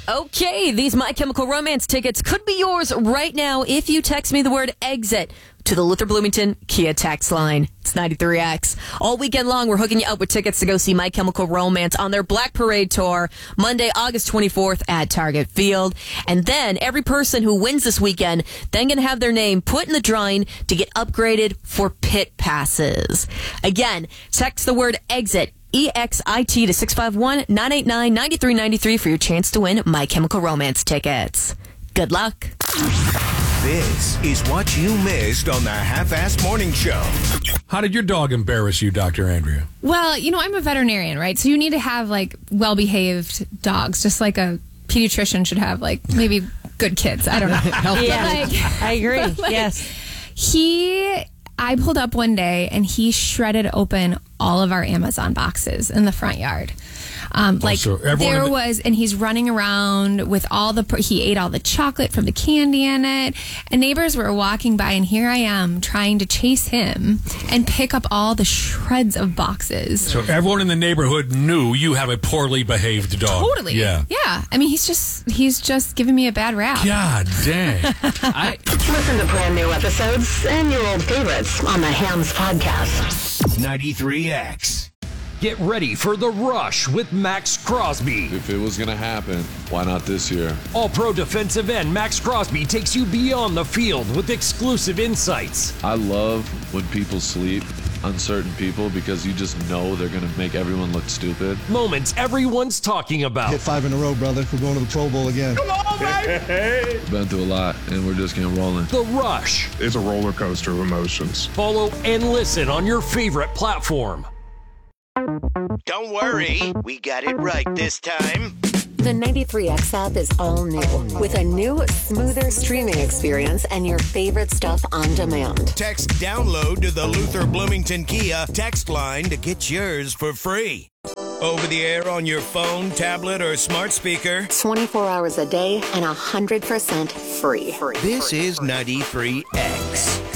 Okay, these My Chemical Romance tickets could be yours right now if you text me the word exit to the Luther Bloomington Kia text line. It's 93X. All weekend long, we're hooking you up with tickets to go see My Chemical Romance on their Black Parade tour, Monday, August 24th at Target Field. And then every person who wins this weekend then going to have their name put in the drawing to get upgraded for pit passes. Again, text the word exit, EXIT, to 651-989-9393 for your chance to win My Chemical Romance tickets. Good luck. This is what you missed on the Half-Assed Morning Show. How did your dog embarrass you, Dr. Andrea? Well, I'm a veterinarian, right? So you need to have, well-behaved dogs, just like a pediatrician should have, maybe good kids. I don't know. Yeah, I agree. Yes. I pulled up one day, and he shredded open all of our Amazon boxes in the front yard. And he's running around with he ate all the chocolate from the candy in it, and neighbors were walking by, and here I am trying to chase him and pick up all the shreds of boxes. So everyone in the neighborhood knew you have a poorly behaved dog. Totally. Yeah. I mean, he's just giving me a bad rap. God dang. Listen to brand new episodes and your old favorites on the Hams Podcast. 93X. Get ready for The Rush with Max Crosby. If it was going to happen, why not this year? All-pro defensive end Max Crosby takes you beyond the field with exclusive insights. I love when people sleep on certain people because you just know they're going to make everyone look stupid. Moments everyone's talking about. Hit 5 in a row, brother. We're going to the Pro Bowl again. Come on, baby! Been through a lot, and we're just getting rolling. The Rush. It's a roller coaster of emotions. Follow and listen on your favorite platform. Don't worry, we got it right this time. The 93X app is all new, with a new, smoother streaming experience and your favorite stuff on demand. Text download to the Luther Bloomington Kia text line to get yours for free. Over the air on your phone, tablet, or smart speaker. 24 hours a day and 100% free. This is 93X.